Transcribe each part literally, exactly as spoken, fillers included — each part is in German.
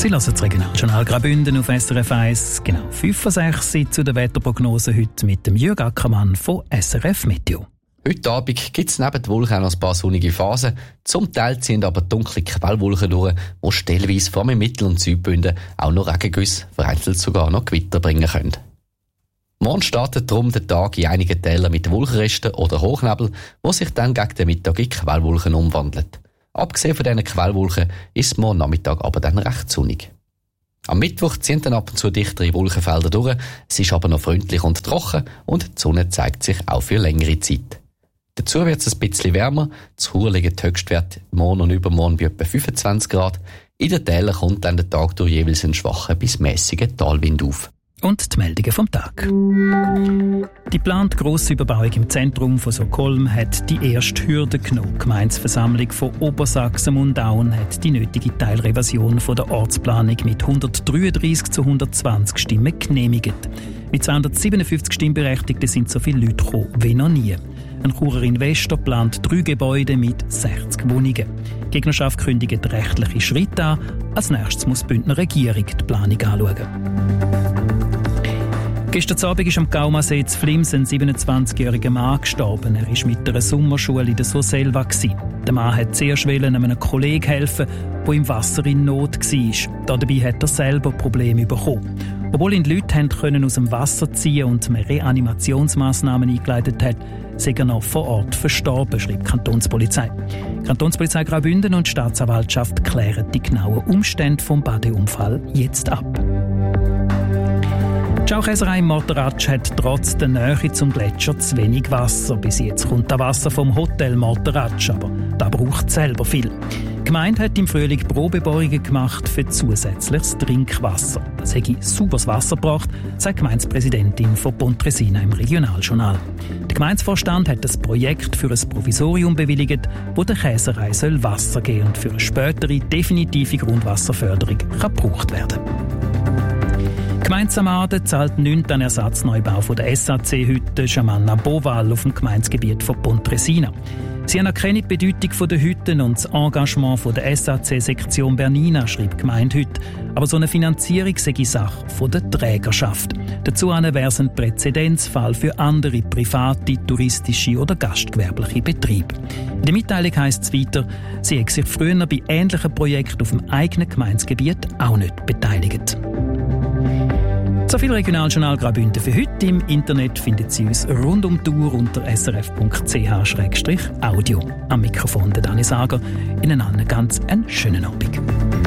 Sie hören das Regionaljournal Graubünden auf S R F eins, genau fünf vor sechs zu der Wetterprognose heute mit dem Jürg Ackermann von S R F Meteo. Heute Abend gibt es neben den Wolken auch noch ein paar sonnige Phasen. Zum Teil ziehen aber dunkle Quellwolken durch, die stellenweise vor allem in Mittel- und Südbünden auch noch Regengüsse, vereinzelt sogar noch Gewitter bringen können. Morgen startet darum der Tag in einigen Tälern mit Wolkenresten oder Hochnebel, wo sich dann gegen den Mittag in Quellwolken umwandelt. Abgesehen von diesen Quellwolken ist es morgen Nachmittag aber dann recht sonnig. Am Mittwoch ziehen dann ab und zu dichtere Wolkenfelder durch, es ist aber noch freundlich und trocken und die Sonne zeigt sich auch für längere Zeit. Dazu wird es ein bisschen wärmer, zu Chur liegen die Höchstwerte morgen und übermorgen bei etwa fünfundzwanzig Grad. In den Tälern kommt dann der Tag durch jeweils einen schwachen bis mäßigen Talwind auf. Und die Meldungen vom Tag. Die geplante grosse Überbauung im Zentrum von Stockholm hat die erste Hürde genommen. Die Gemeindeversammlung von Obersachsen-Mundauen hat die nötige Teilrevision von der Ortsplanung mit hundertdreiunddreissig zu hundertzwanzig Stimmen genehmigt. Mit zweihundertsiebenundfünfzig Stimmberechtigten sind so viele Leute gekommen wie noch nie. Ein Churer Investor plant drei Gebäude mit sechzig Wohnungen. Die Gegnerschaft kündigt rechtliche Schritte an. Als nächstes muss die Bündner Regierung die Planung anschauen. Gestern Abend ist am Gaumasee zu Flims ein siebenundzwanzigjähriger Mann gestorben. Er war mit einer Sommerschule in der Soselva. Der Mann wollte zuerst einem Kollegen helfen, der im Wasser in Not war. Dabei hat er selber Probleme bekommen. Obwohl ihn die Leute können aus dem Wasser ziehen und man Reanimationsmaßnahmen eingeleitet hat, sei er noch vor Ort verstorben, schreibt die Kantonspolizei. Die Kantonspolizei Graubünden und die Staatsanwaltschaft klären die genauen Umstände des Badeunfalls jetzt ab. Die Schaukäserei im Morteratsch hat trotz der Nähe zum Gletscher zu wenig Wasser. Bis jetzt kommt das Wasser vom Hotel Morteratsch, aber da braucht es selber viel. Die Gemeinde hat im Frühling Probebohrungen gemacht für zusätzliches Trinkwasser. Das hätte sauberes Wasser gebracht, sagt die Gemeindepräsidentin von Pontresina im Regionaljournal. Der Gemeindevorstand hat das Projekt für ein Provisorium bewilligt, wo der Käserei soll Wasser geben und für eine spätere definitive Grundwasserförderung kann gebraucht werden. Die Gemeinde Samaden zahlt nichts an Ersatzneubau von der S A C-Hütte Schamanna Boval auf dem Gemeindegebiet von Pontresina. Sie anerkennen die Bedeutung der Hütten und das Engagement der S A C-Sektion Bernina, schreibt die Gemeinde heute. Aber so eine Finanzierung sei Sache der Trägerschaft. Dazu wäre es ein Präzedenzfall für andere private, touristische oder gastgewerbliche Betriebe. In der Mitteilung heisst es weiter, sie hätten sich früher bei ähnlichen Projekten auf dem eigenen Gemeindegebiet auch nicht beteiligt. So viel Regionaljournal Graubünden für heute. Im Internet finden Sie uns rund um die Uhr unter s r f punkt c h slash audio. Am Mikrofon der Dani Sager. Ihnen allen ganz einen schönen Abend.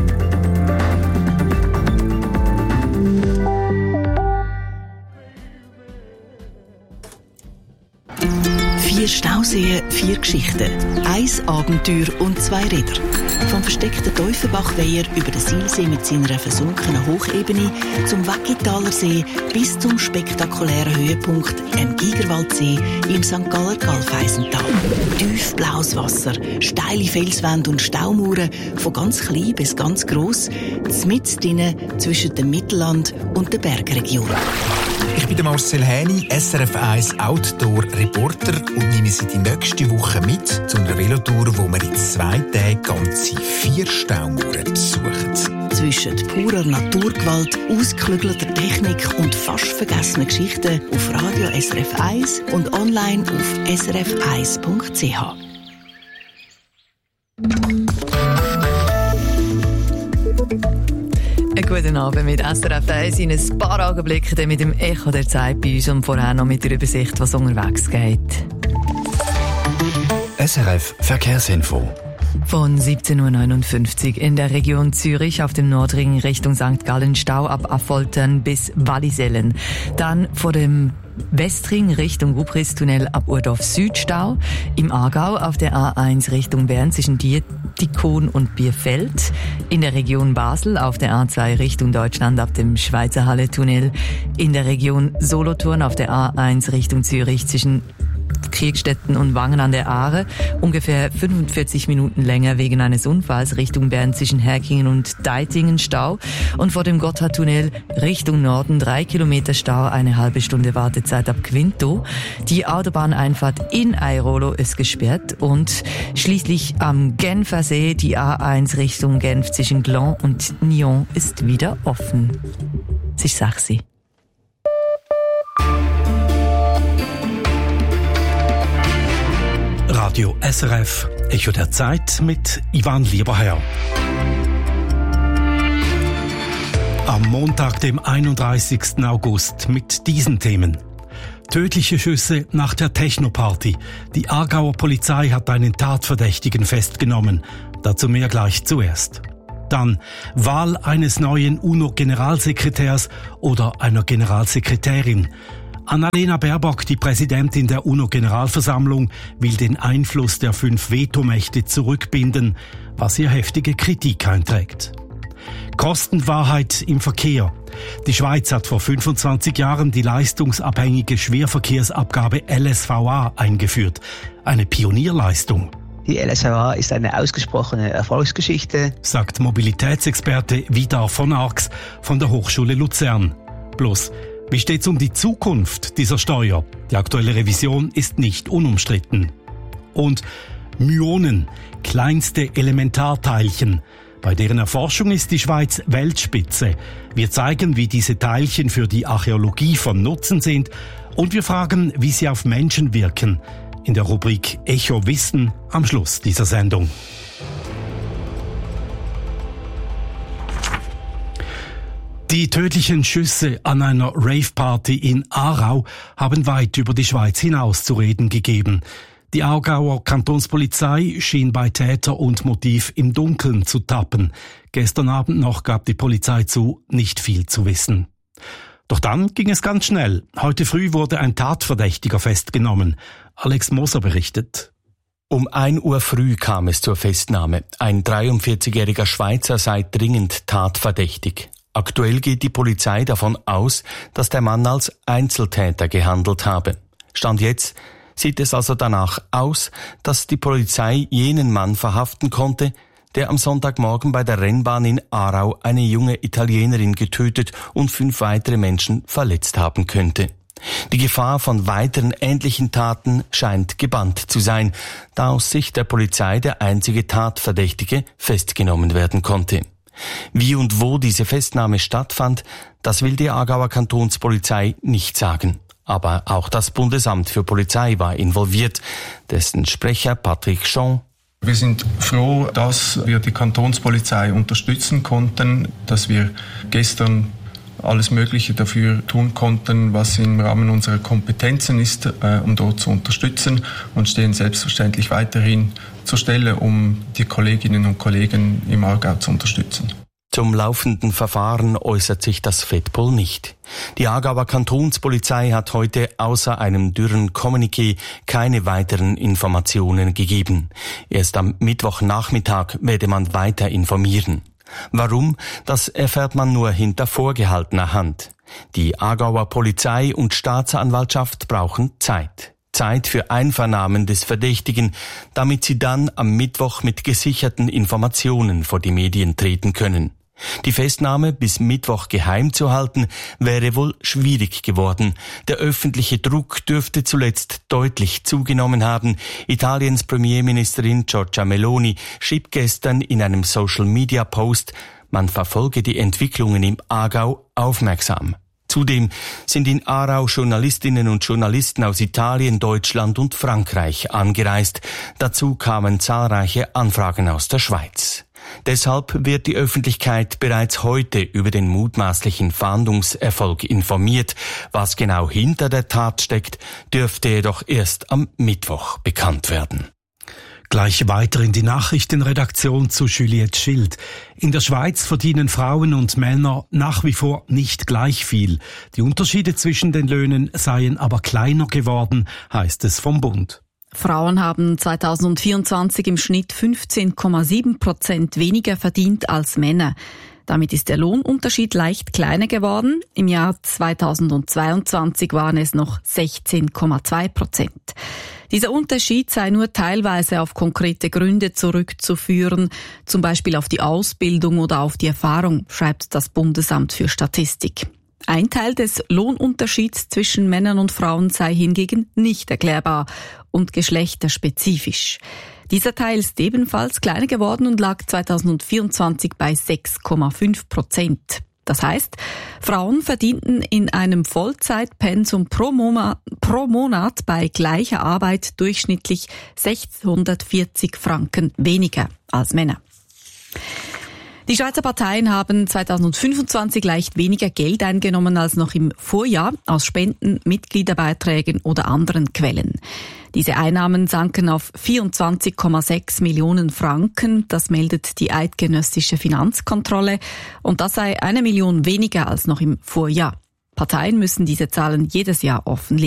Vier Stauseen, vier Geschichten. Eins Abenteuer und zwei Räder. Vom versteckten Teufelbachweiher über den Silsee mit seiner versunkenen Hochebene zum Waggitaler See bis zum spektakulären Höhepunkt im Gigerwaldsee im Sankt Galler Galfeisental. Tiefblaues Wasser, steile Felswände und Staumauern, von ganz klein bis ganz gross, mitten drinnen zwischen dem Mittelland und der Bergregion. Ich bin Marcel Häni, S R F eins Outdoor-Reporter und nehme Sie die nächste Woche mit zu einer Velotour, wo wir in zwei Tagen ganze vier Staumauern besuchen. Zwischen purer Naturgewalt, ausgeklügelter Technik und fast vergessenen Geschichten auf Radio S R F eins und online auf s r f eins punkt c h. Guten Abend mit S R F eins in ein paar Augenblicken mit dem Echo der Zeit bei uns und vorher noch mit der Übersicht, was unterwegs geht. S R F Verkehrsinfo. Von siebzehn Uhr neunundfünfzig in der Region Zürich auf dem Nordring Richtung Sankt Gallen Stau ab Affoltern bis Wallisellen. Dann vor dem Westring Richtung Gubristunnel ab Urdorf Südstau. Im Aargau auf der A eins Richtung Bern zwischen Dietikon und Bierfeld. In der Region Basel auf der A zwei Richtung Deutschland ab dem Schweizer Halle-Tunnel. In der Region Solothurn auf der A eins Richtung Zürich zwischen Kriegstetten und Wangen an der Aare. Ungefähr fünfundvierzig Minuten länger wegen eines Unfalls Richtung Bern zwischen Herkingen und Deitingen Stau. Und vor dem Gotthardtunnel Richtung Norden drei Kilometer Stau, eine halbe Stunde Wartezeit ab Quinto. Die Autobahneinfahrt in Airolo ist gesperrt und schließlich am Genfer See die A eins Richtung Genf zwischen Gland und Nyon ist wieder offen. Ich sag sie. Radio S R F, Echo der Zeit mit Ivan Lieberherr. Am Montag, dem einunddreißigsten August, mit diesen Themen. Tödliche Schüsse nach der Techno-Party. Die Aargauer Polizei hat einen Tatverdächtigen festgenommen. Dazu mehr gleich zuerst. Dann Wahl eines neuen UNO-Generalsekretärs oder einer Generalsekretärin. Annalena Baerbock, die Präsidentin der UNO-Generalversammlung, will den Einfluss der fünf Vetomächte zurückbinden, was ihr heftige Kritik einträgt. Kostenwahrheit im Verkehr. Die Schweiz hat vor fünfundzwanzig Jahren die leistungsabhängige Schwerverkehrsabgabe L S V A eingeführt. Eine Pionierleistung. Die L S V A ist eine ausgesprochene Erfolgsgeschichte, sagt Mobilitätsexperte Vidar von Arx von der Hochschule Luzern. Bloß, wie steht's um die Zukunft dieser Steuer? Die aktuelle Revision ist nicht unumstritten. Und Myonen, kleinste Elementarteilchen. Bei deren Erforschung ist die Schweiz Weltspitze. Wir zeigen, wie diese Teilchen für die Archäologie von Nutzen sind und wir fragen, wie sie auf Menschen wirken. In der Rubrik Echo Wissen am Schluss dieser Sendung. Die tödlichen Schüsse an einer Rave-Party in Aarau haben weit über die Schweiz hinaus zu reden gegeben. Die Aargauer Kantonspolizei schien bei Täter und Motiv im Dunkeln zu tappen. Gestern Abend noch gab die Polizei zu, nicht viel zu wissen. Doch dann ging es ganz schnell. Heute früh wurde ein Tatverdächtiger festgenommen. Alex Moser berichtet. Um ein Uhr früh kam es zur Festnahme. Ein dreiundvierzigjähriger Schweizer sei dringend tatverdächtig. Aktuell geht die Polizei davon aus, dass der Mann als Einzeltäter gehandelt habe. Stand jetzt sieht es also danach aus, dass die Polizei jenen Mann verhaften konnte, der am Sonntagmorgen bei der Rennbahn in Aarau eine junge Italienerin getötet und fünf weitere Menschen verletzt haben könnte. Die Gefahr von weiteren ähnlichen Taten scheint gebannt zu sein, da aus Sicht der Polizei der einzige Tatverdächtige festgenommen werden konnte. Wie und wo diese Festnahme stattfand, das will die Aargauer Kantonspolizei nicht sagen. Aber auch das Bundesamt für Polizei war involviert, dessen Sprecher Patrick Jean. Wir sind froh, dass wir die Kantonspolizei unterstützen konnten, dass wir gestern alles Mögliche dafür tun konnten, was im Rahmen unserer Kompetenzen ist, äh, um dort zu unterstützen und stehen selbstverständlich weiterhin zur Stelle, um die Kolleginnen und Kollegen im Aargau zu unterstützen. Zum laufenden Verfahren äußert sich das FEDPOL nicht. Die Aargauer Kantonspolizei hat heute außer einem dürren Kommuniqué keine weiteren Informationen gegeben. Erst am Mittwochnachmittag werde man weiter informieren. Warum? Das erfährt man nur hinter vorgehaltener Hand. Die Aargauer Polizei und Staatsanwaltschaft brauchen Zeit. Zeit für Einvernahmen des Verdächtigen, damit sie dann am Mittwoch mit gesicherten Informationen vor die Medien treten können. Die Festnahme bis Mittwoch geheim zu halten, wäre wohl schwierig geworden. Der öffentliche Druck dürfte zuletzt deutlich zugenommen haben. Italiens Premierministerin Giorgia Meloni schrieb gestern in einem Social-Media-Post, man verfolge die Entwicklungen im Aargau aufmerksam. Zudem sind in Aarau Journalistinnen und Journalisten aus Italien, Deutschland und Frankreich angereist. Dazu kamen zahlreiche Anfragen aus der Schweiz. Deshalb wird die Öffentlichkeit bereits heute über den mutmaßlichen Fahndungserfolg informiert. Was genau hinter der Tat steckt, dürfte jedoch erst am Mittwoch bekannt werden. Gleich weiter in die Nachrichtenredaktion zu Juliette Schild. In der Schweiz verdienen Frauen und Männer nach wie vor nicht gleich viel. Die Unterschiede zwischen den Löhnen seien aber kleiner geworden, heißt es vom Bund. Frauen haben zweitausendvierundzwanzig im Schnitt fünfzehn Komma sieben Prozent weniger verdient als Männer. Damit ist der Lohnunterschied leicht kleiner geworden. Im Jahr zweitausendzweiundzwanzig waren es noch sechzehn Komma zwei Prozent. Dieser Unterschied sei nur teilweise auf konkrete Gründe zurückzuführen, zum Beispiel auf die Ausbildung oder auf die Erfahrung, schreibt das Bundesamt für Statistik. Ein Teil des Lohnunterschieds zwischen Männern und Frauen sei hingegen nicht erklärbar und geschlechterspezifisch. Dieser Teil ist ebenfalls kleiner geworden und lag zweitausendvierundzwanzig bei sechs Komma fünf Prozent. Das heißt, Frauen verdienten in einem Vollzeitpensum pro Monat, pro Monat bei gleicher Arbeit durchschnittlich sechshundertvierzig Franken weniger als Männer. Die Schweizer Parteien haben zweitausendfünfundzwanzig leicht weniger Geld eingenommen als noch im Vorjahr aus Spenden, Mitgliederbeiträgen oder anderen Quellen. Diese Einnahmen sanken auf vierundzwanzig Komma sechs Millionen Franken, das meldet die eidgenössische Finanzkontrolle, und das sei eine Million weniger als noch im Vorjahr. Parteien müssen diese Zahlen jedes Jahr offenlegen.